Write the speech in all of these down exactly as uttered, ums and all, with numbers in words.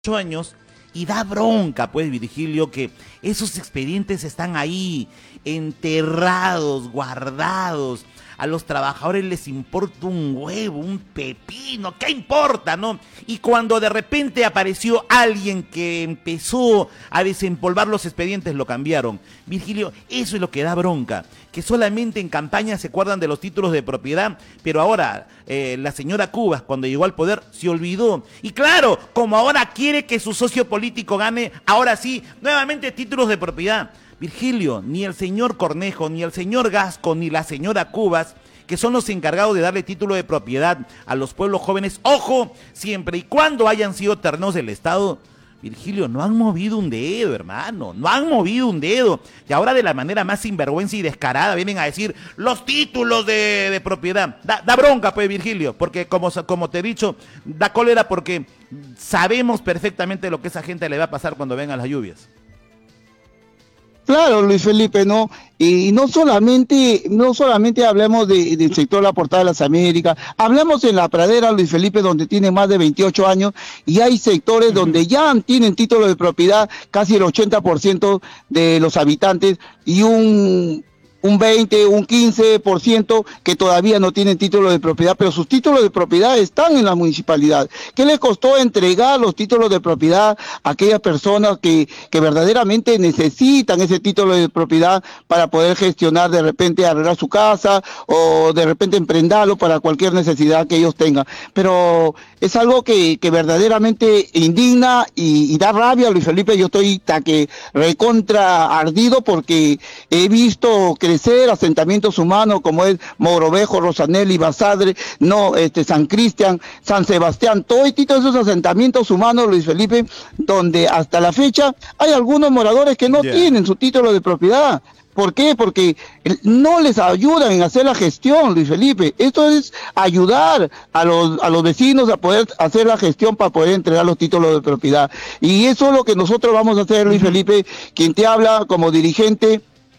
años y da bronca, pues, Virgilio, que esos expedientes están ahí, enterrados, guardados. A los trabajadores les importa un huevo, un pepino, ¿qué importa, no? Y cuando de repente apareció alguien que empezó a desempolvar los expedientes, lo cambiaron. Virgilio, eso es lo que da bronca, que solamente en campaña se acuerdan de los títulos de propiedad, pero ahora eh, la señora Cubas, cuando llegó al poder, se olvidó. Y claro, como ahora quiere que su socio político gane, ahora sí, nuevamente títulos de propiedad. Virgilio, ni el señor Cornejo, ni el señor Gasco, ni la señora Cubas, que son los encargados de darle título de propiedad a los pueblos jóvenes, ojo, siempre y cuando hayan sido terrenos del Estado, Virgilio, no han movido un dedo, hermano, no han movido un dedo. Y ahora de la manera más sinvergüenza y descarada vienen a decir los títulos de, de propiedad. Da, da bronca, pues, Virgilio, porque como, como te he dicho, da cólera porque sabemos perfectamente lo que a esa gente le va a pasar cuando vengan las lluvias. Claro, Luis Felipe, ¿no? Y no solamente, no solamente hablemos de, del sector La Portada de las Américas, hablamos en La Pradera, Luis Felipe, donde tiene más de veintiocho años, y hay sectores uh-huh. donde ya tienen título de propiedad casi el ochenta por ciento de los habitantes, y un... un veinte, un quince por ciento que todavía no tienen título de propiedad, pero sus títulos de propiedad están en la municipalidad. ¿Qué les costó entregar los títulos de propiedad a aquellas personas que, que verdaderamente necesitan ese título de propiedad para poder gestionar, de repente arreglar su casa o de repente emprenderlo para cualquier necesidad que ellos tengan? Pero es algo que, que verdaderamente indigna y, y da rabia, Luis Felipe. Yo estoy taque recontra ardido porque he visto que crecer asentamientos humanos como es Mogrovejo, Rosanelli, Basadre, no, este, San Cristian, San Sebastián, todos esos asentamientos humanos, Luis Felipe, donde hasta la fecha hay algunos moradores que no yeah. tienen su título de propiedad. ¿Por qué? Porque no les ayudan en hacer la gestión, Luis Felipe. Esto es ayudar a los, a los vecinos a poder hacer la gestión para poder entregar los títulos de propiedad. Y eso es lo que nosotros vamos a hacer, Luis Felipe, quien te habla como dirigente.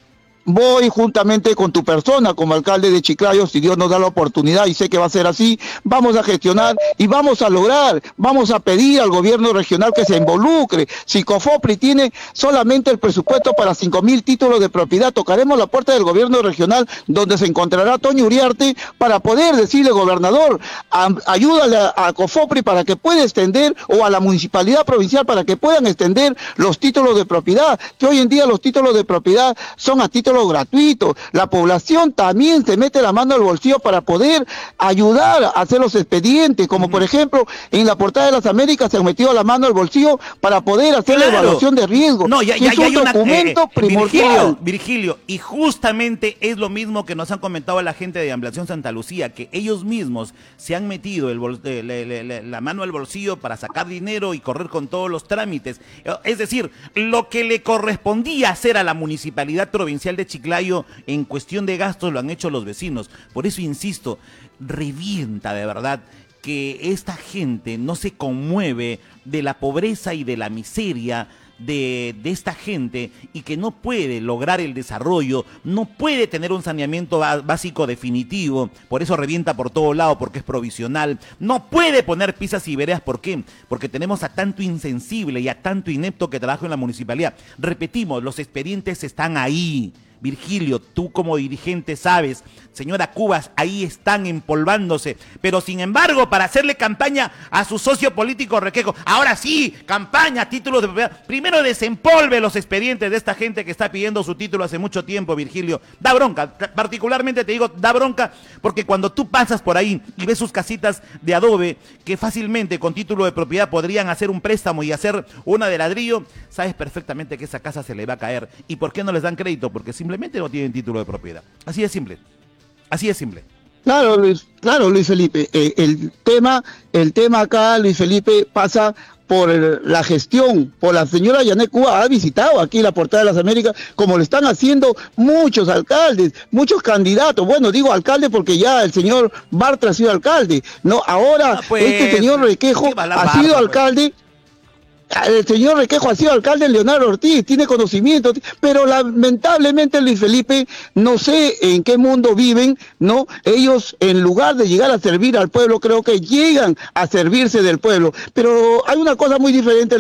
Voy juntamente con tu persona como alcalde de Chiclayo, si Dios nos da la oportunidad, y sé que va a ser así, vamos a gestionar y vamos a lograr, vamos a pedir al gobierno regional que se involucre. Si COFOPRI tiene solamente el presupuesto para cinco mil títulos de propiedad, tocaremos la puerta del gobierno regional donde se encontrará Toño Uriarte para poder decirle, gobernador, a, ayúdale a, a COFOPRI para que pueda extender, o a la municipalidad provincial para que puedan extender los títulos de propiedad, que hoy en día los títulos de propiedad son a título gratuito. La población también se mete la mano al bolsillo para poder ayudar a hacer los expedientes, como uh-huh. por ejemplo en La Portada de las Américas se ha metido la mano al bolsillo para poder hacer claro. la evaluación de riesgo. No, ya, ya, es ya un hay una, documento eh, primordial. Virgilio, Virgilio, y justamente es lo mismo que nos han comentado la gente de Ampliación Santa Lucía, que ellos mismos se han metido el bol, eh, le, le, le, la mano al bolsillo para sacar dinero y correr con todos los trámites. Es decir, lo que le correspondía hacer a la Municipalidad Provincial de Chiclayo en cuestión de gastos lo han hecho los vecinos. Por eso insisto, revienta de verdad que esta gente no se conmueve de la pobreza y de la miseria de, de esta gente, y que no puede lograr el desarrollo, no puede tener un saneamiento básico definitivo, por eso revienta por todo lado, porque es provisional, no puede poner pisas y veredas. ¿Por qué? Porque tenemos a tanto insensible y a tanto inepto que trabaja en la municipalidad. Repetimos, los expedientes están ahí. Virgilio, tú como dirigente sabes, señora Cubas, ahí están empolvándose, pero sin embargo, para hacerle campaña a su socio político Requejo, ahora sí, campaña, títulos de propiedad, primero desempolve los expedientes de esta gente que está pidiendo su título hace mucho tiempo, Virgilio. Da bronca, particularmente te digo, da bronca, porque cuando tú pasas por ahí y ves sus casitas de adobe, que fácilmente con título de propiedad podrían hacer un préstamo y hacer una de ladrillo, sabes perfectamente que esa casa se le va a caer. ¿Y por qué no les dan crédito? Porque simplemente Simplemente no tienen título de propiedad. Así de simple. Así de simple. Claro, Luis, claro, Luis Felipe. Eh, el tema, el tema acá, Luis Felipe, pasa por el, la gestión, por la señora Yanet Cuba. Ha visitado aquí La Portada de las Américas, como lo están haciendo muchos alcaldes, muchos candidatos. Bueno, digo alcalde porque ya el señor Bartra ha sido alcalde. No, ahora ah, pues, este señor Requejo ha sido alcalde. El señor Requejo ha sido alcalde Leonardo Ortiz, tiene conocimiento, pero lamentablemente Luis Felipe, no sé en qué mundo viven, ¿no? Ellos, en lugar de llegar a servir al pueblo, creo que llegan a servirse del pueblo. Pero hay una cosa muy diferente.